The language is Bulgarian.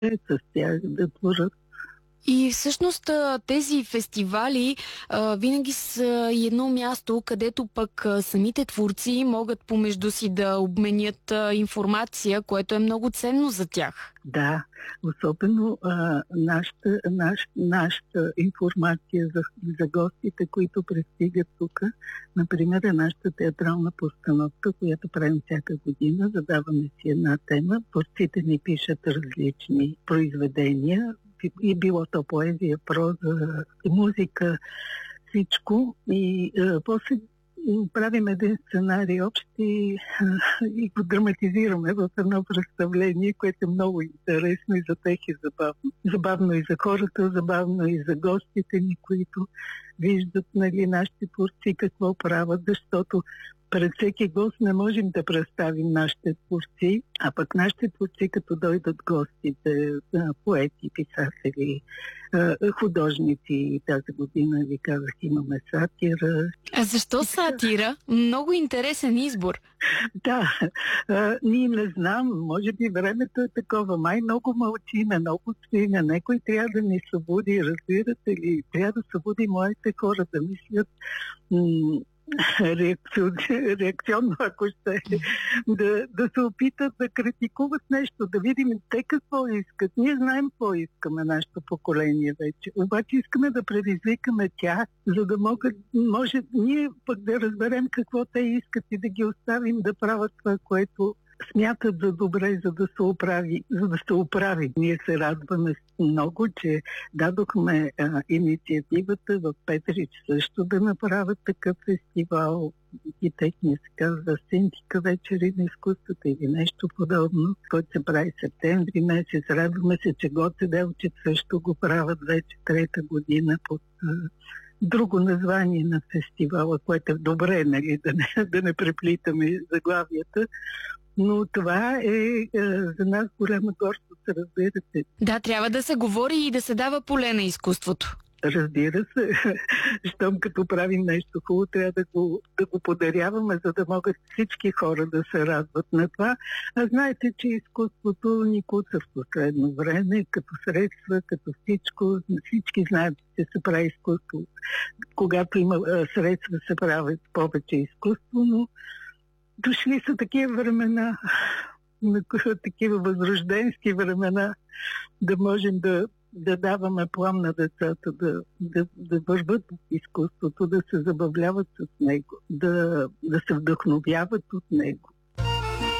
с тях, да творят. И всъщност тези фестивали винаги са и едно място, където пък самите творци могат помежду си да обменят информация, което е много ценно за тях. Да, особено нашата информация за гостите, които пристигат тук. Например, нашата театрална постановка, която правим всяка година, задаваме си една тема. Творците ни пишат различни произведения, и било то поезия, проза, музика, всичко. И после правим един сценарий общ и го драматизираме в едно представление, което е много интересно и за тях и забавно. Забавно и за хората, забавно и за гостите ни, които виждат, нали, нашите творци какво правят, защото пред всеки гост не можем да представим нашите творци, а пък нашите творци, като дойдат гостите, поети, писатели, художници, тази година, ви казах, имаме сатира. А защо сатира? Много интересен избор. Да, ние не знам, може би времето е такова, май много мълчиме, много стоиме, някой трябва да ни събуди, разбирате ли, трябва да събуди младите хора да мислят реакционно, ако ще, да се опитат да критикуват нещо, да видим те какво искат. Ние знаем какво искаме, нашето поколение вече. Обаче искаме да предизвикаме тях, за да може ние пък да разберем какво те искат и да ги оставим да правят това, което смятат за добре, за да се оправи. Ние се радваме много, че дадохме инициативата в Петрич също да направят такъв фестивал. И техния се казва Синтика вечери на изкуството или нещо подобно, който се прави септември месец. Радваме се, че Гоце Делчев също го правят вече трета година под друго название на фестивала, което е добре, нали, да не преплитаме заглавията. Но това е за нас голяма гордост, разбирате. Да, трябва да се говори и да се дава поле на изкуството. Разбира се, щом като правим нещо хубаво, трябва да го подаряваме, за да могат всички хора да се радват на това. А знаете, че изкуството ни куца в последно време, като средства, като всичко. Всички знаят, че се прави изкуство. Когато има средства, се прави повече изкуство, но дошли са такива времена, такива възрожденски времена, да можем да даваме плам на децата, да върват в изкуството, да се забавляват с него, да се вдъхновяват от него.